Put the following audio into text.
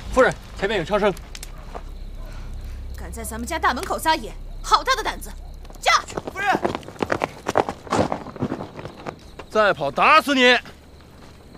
夫人，前面有枪声。 敢在咱们家大门口撒野，好大的胆子！驾！ 夫人，再跑打死你！